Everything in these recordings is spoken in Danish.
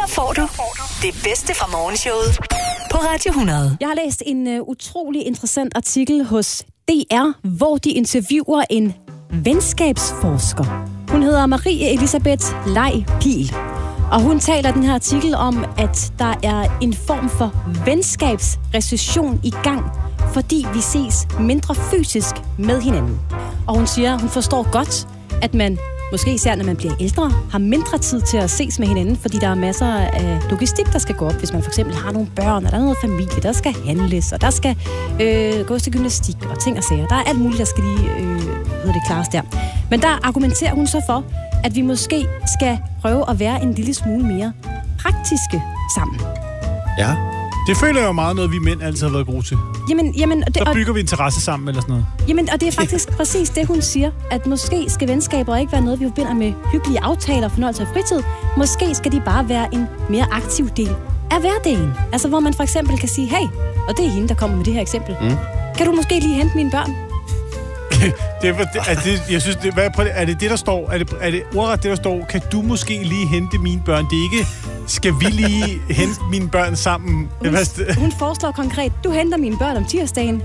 får du det bedste fra morgenshowet på Radio 100. Jeg har læst en utrolig interessant artikel hos DR, hvor de interviewer en venskabsforsker. Hun hedder Marie Elisabeth Lej Pihl. Og hun taler i den her artikel om, at der er en form for venskabsrecession i gang, fordi vi ses mindre fysisk med hinanden. Og hun siger, at hun forstår godt, at man, måske især når man bliver ældre, har mindre tid til at ses med hinanden, fordi der er masser af logistik, der skal gå op. Hvis man for eksempel har nogle børn, og der er noget familie, der skal handles, og der skal gås til gymnastik og ting og sager. Der er alt muligt, der skal lige det klares der. Men der argumenterer hun så for, at vi måske skal prøve at være en lille smule mere praktiske sammen. Ja. Det føler jeg jo meget noget, vi mænd altid har været gode til. Jamen, så bygger vi interesse sammen eller sådan noget. Jamen, og det er faktisk præcis det, hun siger. At måske skal venskaber ikke være noget, vi forbinder med hyggelige aftaler og fornøjelse af fritid. Måske skal de bare være en mere aktiv del af hverdagen. Altså, hvor man for eksempel kan sige, hey, og det er hende, der kommer med det her eksempel. Kan du måske lige hente mine børn? Er det det, der står? Er det ordret det, der står? Kan du måske lige hente mine børn? Det er ikke, skal vi lige hente mine børn sammen? Hun foreslår konkret, du henter mine børn om tirsdagen.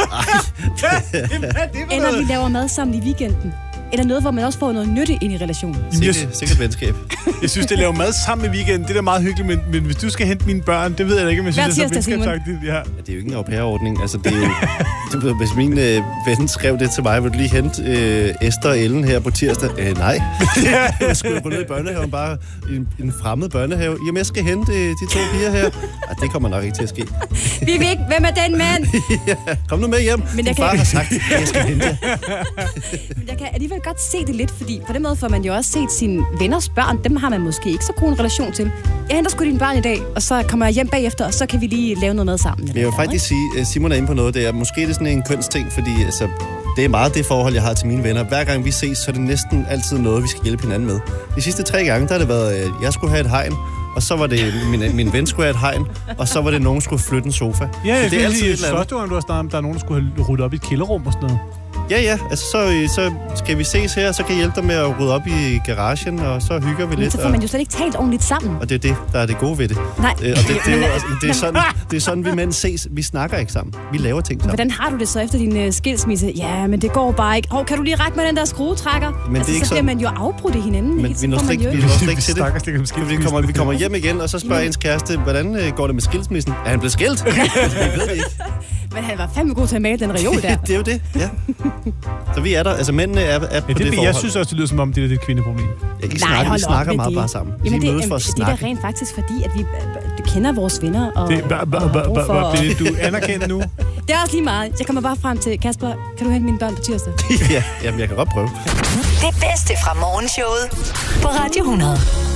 Eller vi laver mad sammen i weekenden. Eller noget, hvor man også får noget nytte ind i relationen. Sikkert venskab. Jeg synes, det laver mad sammen i weekenden. Det er da meget hyggeligt, men hvis du skal hente mine børn, det ved jeg da ikke, om jeg synes, det er så venskabsagtigt. Ja. Det er jo ikke en au-pair-ordning. Altså, det er jo, hvis min ven skrev det til mig, vil du lige hente Esther og Ellen her på tirsdag? Nej. Jeg skulle gå ned i børnehaven, bare i en fremmed børnehave. Jamen, jeg skal hente de to piger her. Det kommer nok ikke til at ske. Vi ved ikke, hvem er den mand? Ja, kom nu med hjem. Min far har sagt, at jeg skal hente. Men jeg kan alligevel godt se det lidt, fordi på den måde får man jo også set sine venners børn. Dem har man måske ikke så god en relation til. Jeg henter sgu dine børn i dag, og så kommer jeg hjem bagefter, og så kan vi lige lave noget mad sammen. Men jeg vil faktisk sige, Simon er inde på noget, det er måske det er sådan en kønsting, fordi altså, det er meget det forhold, jeg har til mine venner. Hver gang vi ses, så er det næsten altid noget, vi skal hjælpe hinanden med. De sidste 3 gange, der har det været, at jeg skulle have et hegn, og så var det, min ven skulle have et hegn, og så var det nogen, der skulle flytte en sofa. Ja, det er altid et eller andet. Første gang, du har snakket om, der er nogen, der skulle have ryddet op i et kælderrum og sådan noget. Ja, altså så skal vi ses her, så kan jeg hjælpe dig med at rydde op i garagen, og så hygger vi lidt. Men så får man jo slet ikke talt ordentligt sammen. Og det er det, der er det gode ved det. Nej. Og det er sådan, vi mænd ses. Vi snakker ikke sammen. Vi laver ting sammen. Hvordan har du det så efter din skilsmisse? Ja, men det går bare ikke. Kan du lige række med den der skruetrækker? Men altså, det er så bliver man jo afbrudt i hinanden. Men vi når slet ikke til det. Vi kommer hjem igen, og så spørger ens kæreste, hvordan går det med skilsmissen? Er han blevet skilt? Vi ved det ikke. Men han var fandme god til at male den reol der. Det er jo det, ja. Så vi er der. Altså, mændene er på det forhold. Jeg synes også, det lyder som om, det er et kvindeproblem. Ja, vi snakker meget bare sammen. Jamen, det er da rent faktisk fordi, at vi kender vores venner. Og du anerkender nu? Det er også lige meget. Jeg kommer bare frem til, Kasper, kan du hente mine børn på tirsdag? Ja, jamen, jeg kan godt prøve. Det bedste fra morgenshowet på Radio 100.